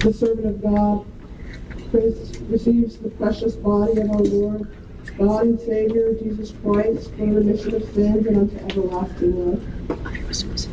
The servant of God receives the precious body of our Lord, God and Savior, Jesus Christ, for the remission of sins and unto everlasting life.